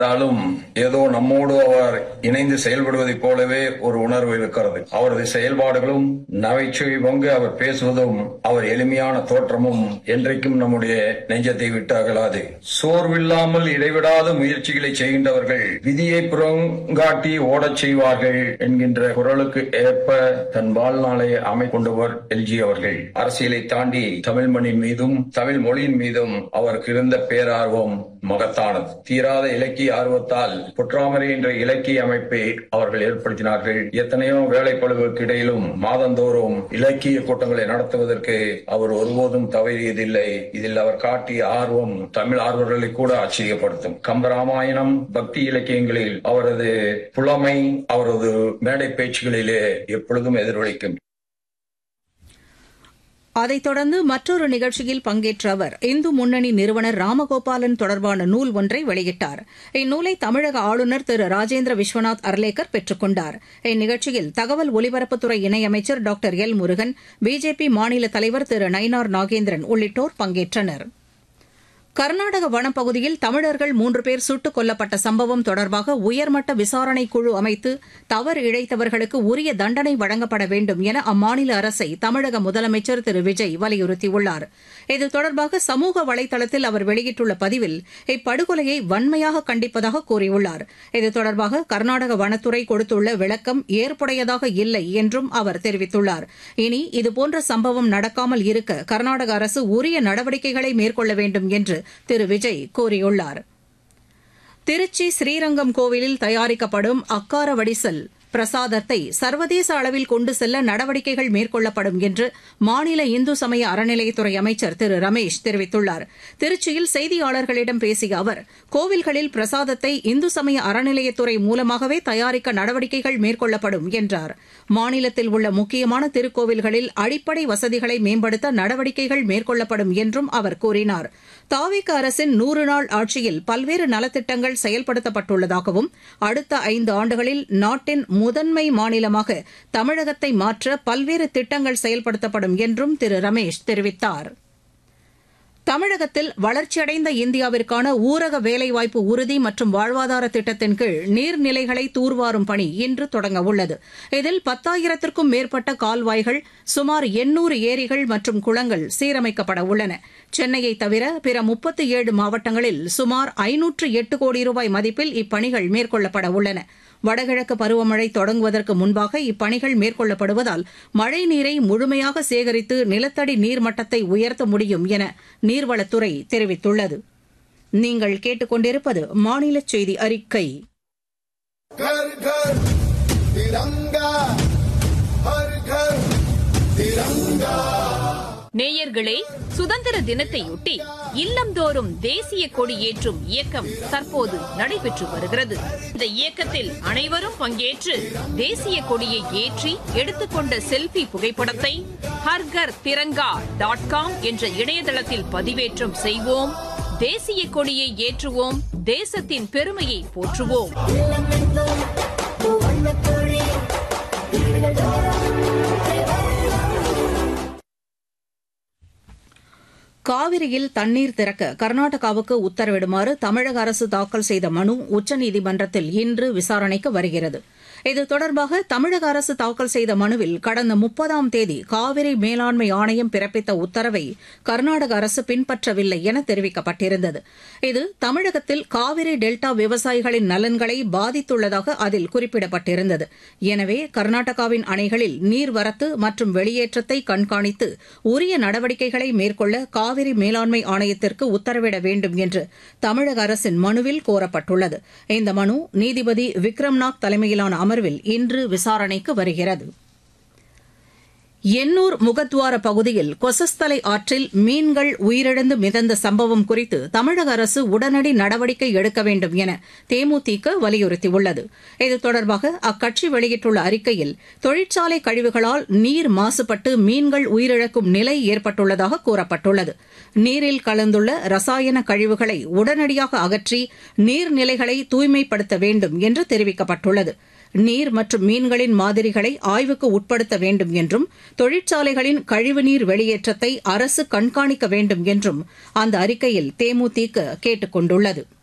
இருந்தாலும் ஏதோ நம்மோடு அவர் இணைந்து செயல்படுவதைப் போலவே ஒரு உணர்வு இருக்கிறது. அவரது செயல்பாடுகளும் நகைச்சுவை பங்கு அவர் பேசுவதும் அவர் எளிமையான தோற்றமும் என்றைக்கும் நம்முடைய நெஞ்சத்தை விட்டு அகலாது. சோர்வில்லாமல் இடைவிடாத முயற்சிகளை செய்கின்றவர்கள் விதியை புறங்காட்டி ஓடச் செய்வார்கள் என்கின்ற குரலுக்கு ஏற்ப தன் வாழ்நாளை அமைக்கொண்டவர் எல்ஜி அவர்கள். அரசியலை தாண்டி தமிழ் மண்ணின் மீதும் தமிழ் மொழியின் மீதும் அவருக்கு இருந்த பேரார்வம் மகத்தானது. தீராத இலக்கிய ஆர்வத்தால் புற்றாமரை என்ற இலக்கிய அமைப்பை அவர்கள் ஏற்படுத்தினார்கள். எத்தனையோ வேலைப்பளுவுக்கு இடையிலும் மாதந்தோறும் இலக்கிய கூட்டங்களை நடத்துவதற்கு அவர் ஒருபோதும் தவறியதில்லை. இதில் அவர் காட்டிய ஆர்வம் தமிழ் ஆர்வலர்களை கூட ஆச்சரியப்படுத்தும். கம்பராமாயணம் பக்தி இலக்கியங்களில் அவரது புலமை அவரது மேடை பேச்சுகளிலே எப்பொழுதும் எதிரொலிக்கும். அதைத் தொடர்ந்து மற்றொரு நிகழ்ச்சியில் பங்கேற்ற அவர் இந்து முன்னணி நிறுவனர் ராமகோபாலன் தொடர்பான நூல் ஒன்றை வெளியிட்டார். இந்நூலை தமிழக ஆளுநர் திரு ராஜேந்திர விஸ்வநாத் அர்லேக்கர் பெற்றுக் கொண்டார். இந்நிகழ்ச்சியில் தகவல் ஒலிபரப்புத்துறை இணையமைச்சர் டாக்டர் எல் முருகன், பிஜேபி மாநில தலைவர் திரு நயினார் நாகேந்திரன் உள்ளிட்டோர் பங்கேற்றனர். கர்நாடக வனப்பகுதியில் தமிழர்கள் 3 பேர் சுட்டுக் கொல்லப்பட்ட சம்பவம் தொடர்பாக உயர்மட்ட விசாரணை குழு அமைத்து தவறு இழைத்தவர்களுக்கு உரிய தண்டனை வழங்கப்பட வேண்டும் என அம்மாநில அரசை தமிழக முதலமைச்சர் திரு விஜய் வலியுறுத்தியுள்ளார். இது தொடர்பாக சமூக வலைதளத்தில் அவர் வெளியிட்டுள்ள பதிவில் இப்படுகொலையை வன்மையாக கண்டிப்பதாக கூறியுள்ளார். இது தொடர்பாக கர்நாடக வனத்துறை கொடுத்துள்ள விளக்கம் ஏற்புடையதாக இல்லை என்றும் அவர் தெரிவித்துள்ளார். இனி இதுபோன்ற சம்பவம் நடக்காமல் இருக்க கர்நாடக அரசு உரிய நடவடிக்கைகளை மேற்கொள்ள வேண்டும் என்று திரு விஜய் கூறியுள்ளார். திருச்சி ஸ்ரீரங்கம் கோவிலில் தயாரிக்கப்படும் அக்கார வடிசல் பிரசாதத்தை சர்வதேச அளவில் கொண்டு செல்ல நடவடிக்கைகள் மேற்கொள்ளப்படும் என்று மாநில இந்து சமய அறநிலையத்துறை அமைச்சர் திரு ரமேஷ் தெரிவித்துள்ளார். திருச்சியில் செய்தியாளர்களிடம் பேசிய அவர், கோவில்களில் பிரசாதத்தை இந்து சமய அறநிலையத்துறை மூலமாகவே தயாரிக்க நடவடிக்கைகள் மேற்கொள்ளப்படும் என்றார். மாநிலத்தில் உள்ள முக்கியமான திருக்கோவில்களில் அடிப்படை வசதிகளை மேம்படுத்த நடவடிக்கைகள் மேற்கொள்ளப்படும் என்றும் அவர் கூறினார். தாவேக அரசின் 100 நாள் ஆட்சியில் பல்வேறு நலத்திட்டங்கள் செயல்படுத்தப்பட்டுள்ளதாகவும் அடுத்த 5 ஆண்டுகளில் நாட்டின் முதன்மை மாநிலமாக தமிழகத்தை மாற்ற பல்வேறு திட்டங்கள் செயல்படுத்தப்படும் என்றும் திரு ரமேஷ் தெரிவித்தார். தமிழகத்தில் வளர்ச்சியடைந்த இந்தியாவிற்கான ஊரக வேலைவாய்ப்பு உறுதி மற்றும் வாழ்வாதார திட்டத்தின் கீழ் நீர்நிலைகளை தூர்வாரும் பணி இன்று தொடங்கவுள்ளது. இதில் 10,000க்கும் மேற்பட்ட கால்வாய்கள், சுமார் 800 ஏரிகள் மற்றும் குளங்கள் சீரமைக்கப்பட உள்ளன. சென்னையை தவிர பிற 37 மாவட்டங்களில் சுமார் 508 கோடி ரூபாய் மதிப்பில் இப்பணிகள் மேற்கொள்ளப்பட உள்ளன. வடகிழக்கு பருவமழை தொடங்குவதற்கு முன்பாக இப்பணிகள் மேற்கொள்ளப்படுவதால் மழைநீரை முழுமையாக சேகரித்து நிலத்தடி நீர்மட்டத்தை உயர்த்த முடியும் என நீர்வளத்துறை தெரிவித்துள்ளது. நீங்கள் கேட்டுக்கொண்டிருப்பது மாநில செய்தி அறிக்கை. நேயர்களே, சுதந்திர தினத்தையொட்டி இல்லந்தோறும் தேசிய கொடி ஏற்றும் இயக்கம் தற்போது நடைபெற்று வருகிறது. இந்த இயக்கத்தில் அனைவரும் பங்கேற்று தேசிய கொடியை ஏற்றி எடுத்துக்கொண்ட செல்ஃபி புகைப்படத்தை harghar.tiranga.com என்ற இணையதளத்தில் பதிவேற்றம் செய்வோம். தேசிய கொடியை ஏற்றுவோம், தேசத்தின் பெருமையை போற்றுவோம். காவிரியில் தண்ணீர் திறக்க கர்நாடகாவுக்கு உத்தரவிடுமாறு தமிழக அரசு தாக்கல் செய்த மனு உச்சநீதிமன்றத்தில் இன்று விசாரணைக்கு வருகிறது. இது தொடர்பாக தமிழக அரசு தாக்கல் செய்த மனுவில் கடந்த 30ஆம் தேதி காவிரி மேலாண்மை ஆணையம் பிறப்பித்த உத்தரவை கர்நாடக அரசு பின்பற்றவில்லை என தெரிவிக்கப்பட்டிருந்தது. இது தமிழகத்தில் காவிரி டெல்டா விவசாயிகளின் நலன்களை பாதித்துள்ளதாக அதில் குறிப்பிடப்பட்டிருந்தது. எனவே கர்நாடகாவின் அணைகளில் நீர்வரத்து மற்றும் வெளியேற்றத்தை கண்காணித்து உரிய நடவடிக்கைகளை மேற்கொள்ள காவிரி மேலாண்மை ஆணையத்திற்கு உத்தரவிட வேண்டும் என்று தமிழக அரசின் மனுவில் கோரப்பட்டுள்ளது. இந்த மனு நீதிபதி விக்ரம்நாத் தலைமையிலான அமர்வில் இன்று விசாரணைக்கு வருகிறது. எண்ணூர் முகத்வார பகுதியில் கொசஸ்தலை ஆற்றில் மீன்கள் உயிரிழந்து மிதந்த சம்பவம் குறித்து தமிழக அரசு உடனடி நடவடிக்கை எடுக்க வேண்டும் என தேமுதிக வலியுறுத்தியுள்ளது. இது தொடர்பாக அக்கட்சி வெளியிட்டுள்ள அறிக்கையில், தொழிற்சாலை கழிவுகளால் நீர் மாசுபட்டு மீன்கள் உயிரிழக்கும் நிலை ஏற்பட்டுள்ளதாக கூறப்பட்டுள்ளது. நீரில் கலந்துள்ள ரசாயன கழிவுகளை உடனடியாக அகற்றி நீர்நிலைகளை தூய்மைப்படுத்த வேண்டும் என்று தெரிவிக்கப்பட்டுள்ளது. நீர் மற்றும் மீன்களின் மாதிரிகளை ஆய்வுக்கு உட்படுத்த வேண்டும் என்றும் தொழிற்சாலைகளின் கழிவுநீர் வெளியேற்றத்தை அரசு கண்காணிக்க வேண்டும் என்றும் அந்த அறிக்கையில் தேமுதிக கேட்டுக் கொண்டுள்ளது.